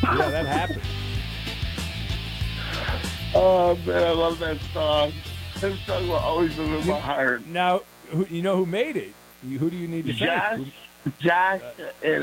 Yeah, that happened. Oh man, I love that song. That song will always live in my heart. Now, you know who made it? Who do you need to thank? Josh, Josh, and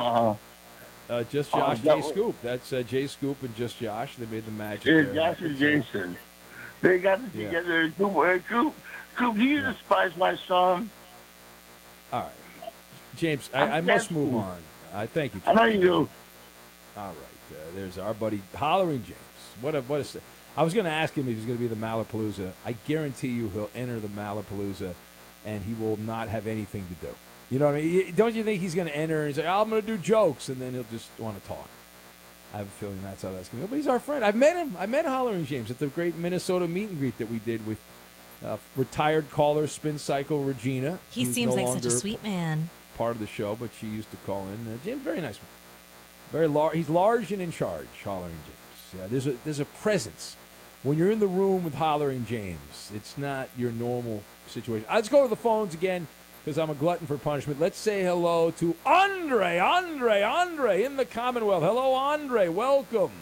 Just Josh, that Jay was, Scoop. That's Jay Scoop and Just Josh. They made the magic there. Josh and Jason. They got it Yeah. together. Coop, do you Yeah. despise my song? All right. James, I'm I must testing. move on. I thank you. I know you do. All right. There's our buddy Hollering James. What a I was going to ask him if he's going to be the Malapalooza. I guarantee you he'll enter the Malapalooza, and he will not have anything to do. You know what I mean? Don't you think he's going to enter and say, "I'm going to do jokes," and then he'll just want to talk? I have a feeling that's how that's going to go. But he's our friend. I've met him. I met Hollering James at the great Minnesota meet and greet that we did with retired caller Spin Cycle Regina. He who's seems no like such a longer sweet man. part of the show, but she used to call in. James, very nice man. Very large. He's large and in charge, Hollering James. Yeah, there's a presence. When you're in the room with Hollering James, it's not your normal situation. Let's go to the phones again because I'm a glutton for punishment. Let's say hello to Andre in the Commonwealth. Hello, Andre. Welcome.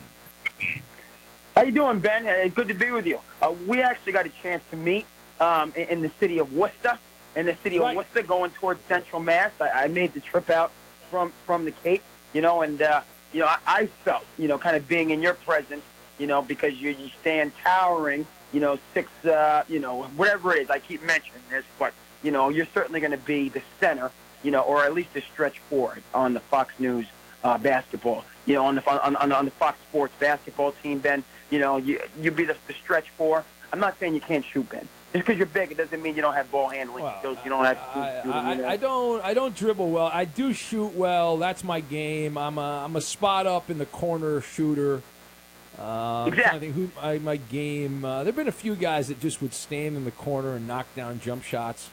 How you doing, Ben? It's good to be with you. We actually got a chance to meet in the city of Worcester. In the city of Worcester, going towards Central Mass. I made the trip out from the Cape, and I felt, kind of being in your presence, because you stand towering, 6, whatever it is. I keep mentioning this, but you're certainly going to be the center, or at least a stretch forward on the Fox News basketball, on the Fox Sports basketball team, Ben. You be the stretch four. I'm not saying you can't shoot, Ben. Just because you're big, it doesn't mean you don't have ball handling skills. You don't have. I don't dribble well. I do shoot well. That's my game. I'm a spot up in the corner shooter. Exactly. I think my game. There've been a few guys that just would stand in the corner and knock down jump shots.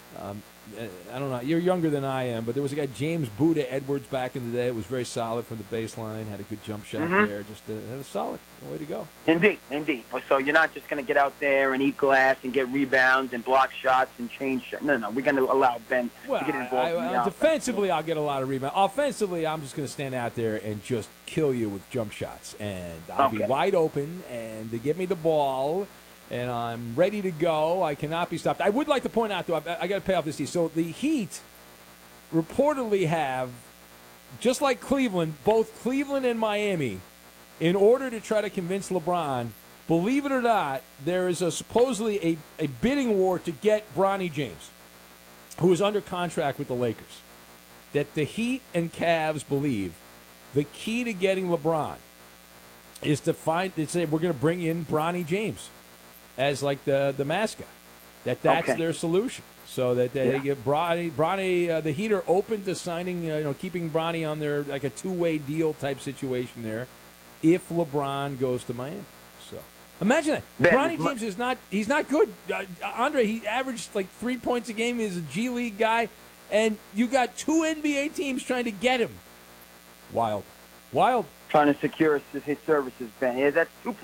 I don't know. You're younger than I am, but there was a guy, James Buddha Edwards, back in the day. It was very solid from the baseline. Had a good jump shot there. Just had a solid way to go. Indeed. So you're not just going to get out there and eat glass and get rebounds and block shots and change shots. No. We're going to allow Ben to get involved. Defensively, I'll get a lot of rebounds. Offensively, I'm just going to stand out there and just kill you with jump shots. And I'll be wide open, and they give me the ball, and I'm ready to go. I cannot be stopped. I would like to point out, though, I got to pay off this. So the Heat reportedly have, just like Cleveland, both Cleveland and Miami, in order to try to convince LeBron, believe it or not, there is supposedly a bidding war to get Bronny James, who is under contract with the Lakers. That the Heat and Cavs believe the key to getting LeBron is to say we're going to bring in Bronny James as like the mascot. That's their solution. So that they get Bronny. The Heat are open to signing, keeping Bronny on their like a two-way deal type situation there, if LeBron goes to Miami. So imagine that. Bronny James is not. He's not good. Andre, he averaged like 3 points a game. He's a G League guy, and you got 2 NBA teams trying to get him. Wild. Trying to secure his services, Ben. Yeah, that's 2